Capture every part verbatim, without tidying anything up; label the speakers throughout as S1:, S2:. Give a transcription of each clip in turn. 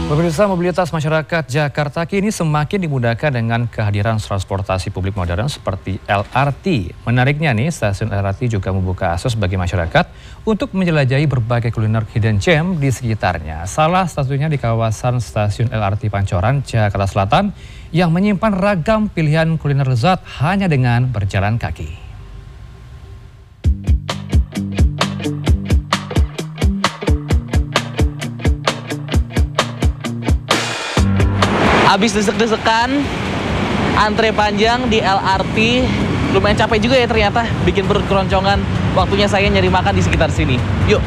S1: Pemirsa, mobilitas masyarakat Jakarta kini semakin dimudahkan dengan kehadiran transportasi publik modern seperti L R T. Menariknya nih, stasiun L R T juga membuka akses bagi masyarakat untuk menjelajahi berbagai kuliner hidden gem di sekitarnya. Salah satunya di kawasan stasiun L R T Pancoran, Jakarta Selatan, yang menyimpan ragam pilihan kuliner lezat hanya dengan berjalan kaki.
S2: Habis desek-desekan, antre panjang di L R T, lumayan capek juga ya ternyata, bikin perut keroncongan. Waktunya saya nyari makan di sekitar sini. Yuk!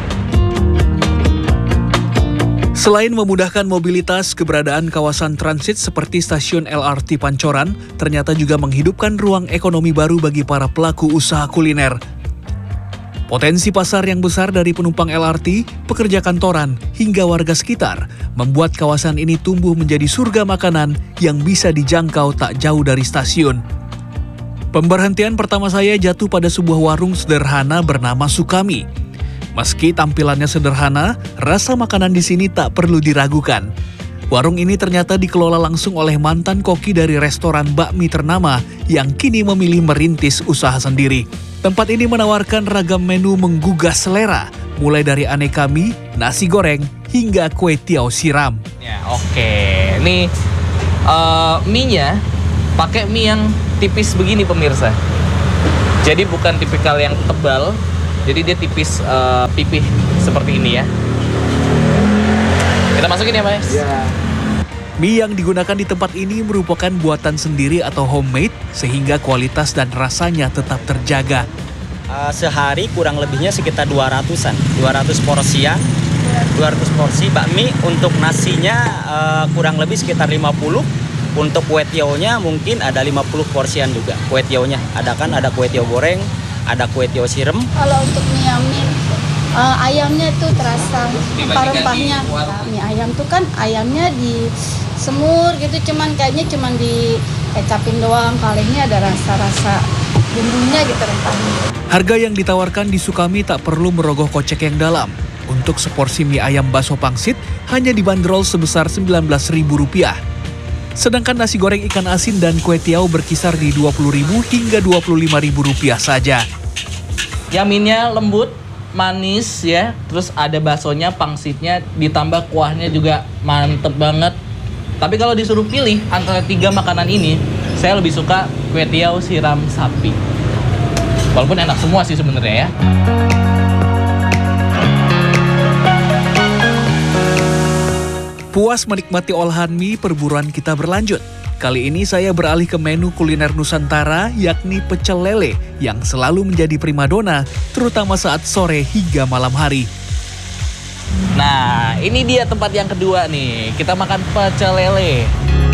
S3: Selain memudahkan mobilitas, keberadaan kawasan transit seperti stasiun L R T Pancoran ternyata juga menghidupkan ruang ekonomi baru bagi para pelaku usaha kuliner. Potensi pasar yang besar dari penumpang L R T, pekerja kantoran, hingga warga sekitar membuat kawasan ini tumbuh menjadi surga makanan yang bisa dijangkau tak jauh dari stasiun. Pemberhentian pertama saya jatuh pada sebuah warung sederhana bernama Sukami. Meski tampilannya sederhana, rasa makanan di sini tak perlu diragukan. Warung ini ternyata dikelola langsung oleh mantan koki dari restoran bakmi ternama yang kini memilih merintis usaha sendiri. Tempat ini menawarkan ragam menu menggugah selera, mulai dari aneka mie, nasi goreng, hingga kue tiaw siram.
S2: Ya, oke. Nih, uh, mie-nya pakai mie yang tipis begini pemirsa. Jadi bukan tipikal yang tebal, jadi dia tipis uh, pipih seperti ini ya. Kita masukin ya, Mas?
S3: Ya. Mie yang digunakan di tempat ini merupakan buatan sendiri atau homemade, sehingga kualitas dan rasanya tetap terjaga.
S4: Uh, sehari kurang lebihnya sekitar dua ratusan, dua ratus porsian, dua ratus porsi bakmi. Untuk nasinya uh, kurang lebih sekitar lima puluh. Untuk kue tiawnya mungkin ada lima puluh porsian juga. Kue tiawnya ada kan, ada kue tiaw goreng, ada kue tiaw sirem.
S5: Kalau untuk mie ayam, uh, ayamnya itu terasa rempah-rempahnya. Nah, mie ayam tuh kan ayamnya di semur gitu, cuman kayaknya cuman di kecapin doang. Kalau ini ada rasa-rasa bumbunya gitu, rempahnya.
S3: Harga yang ditawarkan di Sukami tak perlu merogoh kocek yang dalam. Untuk seporsi mie ayam bakso pangsit hanya dibanderol sebesar sembilan belas ribu rupiah. Sedangkan nasi goreng ikan asin dan kue tiaw berkisar di dua puluh ribu hingga dua puluh lima ribu rupiah saja.
S2: Yaminnya lembut, manis ya, terus ada baksonya, pangsitnya, ditambah kuahnya juga mantep banget. Tapi kalau disuruh pilih antara tiga makanan ini, saya lebih suka kue tiaw siram sapi. Walaupun enak semua sih sebenarnya ya.
S3: Puas menikmati olahan mie, perburuan kita berlanjut. Kali ini saya beralih ke menu kuliner Nusantara, yakni pecel lele yang selalu menjadi primadona, terutama saat sore hingga malam hari.
S2: Nah, ini dia tempat yang kedua nih. Kita makan pecel lele.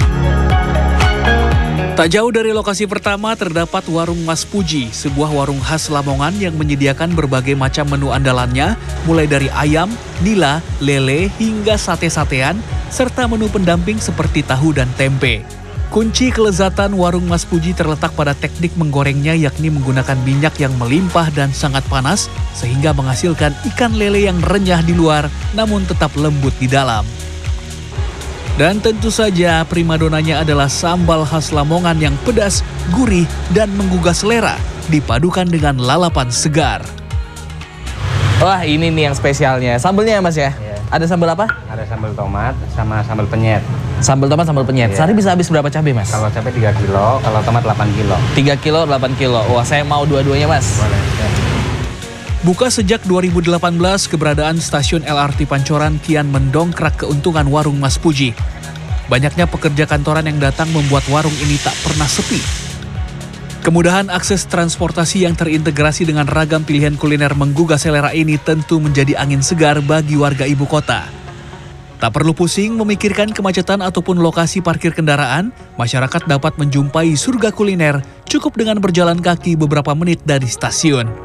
S3: Tak jauh dari lokasi pertama terdapat warung Mas Puji, sebuah warung khas Lamongan yang menyediakan berbagai macam menu andalannya, mulai dari ayam, nila, lele, hingga sate-satean, serta menu pendamping seperti tahu dan tempe. Kunci kelezatan warung Mas Puji terletak pada teknik menggorengnya, yakni menggunakan minyak yang melimpah dan sangat panas, sehingga menghasilkan ikan lele yang renyah di luar, namun tetap lembut di dalam. Dan tentu saja primadonanya adalah sambal khas Lamongan yang pedas, gurih, dan menggugah selera, dipadukan dengan lalapan segar.
S2: Wah, ini nih yang spesialnya. Sambelnya ya, Mas ya?
S6: Iya.
S2: Ada sambal apa?
S6: Ada sambal tomat sama sambal penyet.
S2: Sambal tomat, sambal penyet.
S6: Iya.
S2: Sehari bisa habis berapa cabai, Mas?
S6: Kalau cabai tiga kilo, kalau tomat delapan kilo.
S2: tiga kilo, delapan kilo. Wah, saya mau dua-duanya, Mas.
S6: Boleh. Ya.
S3: Buka sejak dua ribu delapan belas, keberadaan stasiun L R T Pancoran kian mendongkrak keuntungan warung Mas Puji. Banyaknya pekerja kantoran yang datang membuat warung ini tak pernah sepi. Kemudahan akses transportasi yang terintegrasi dengan ragam pilihan kuliner menggugah selera ini tentu menjadi angin segar bagi warga ibu kota. Tak perlu pusing memikirkan kemacetan ataupun lokasi parkir kendaraan, masyarakat dapat menjumpai surga kuliner cukup dengan berjalan kaki beberapa menit dari stasiun.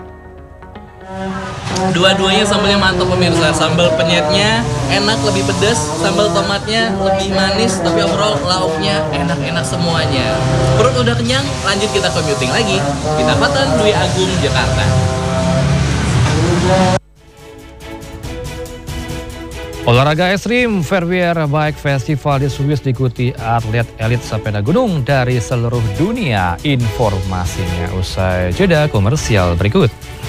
S2: Dua-duanya sambelnya mantap pemirsa. Sambal penyetnya enak, lebih pedas. Sambal tomatnya lebih manis. Tapi overall lauknya enak-enak semuanya. Perut udah kenyang, lanjut kita commuting lagi. Pinapatan Dwi Agung, Jakarta.
S1: Olahraga ekstrim Verweer Bike Festival di Swiss diikuti atlet elit sepeda gunung dari seluruh dunia. Informasinya usai jeda komersial berikut.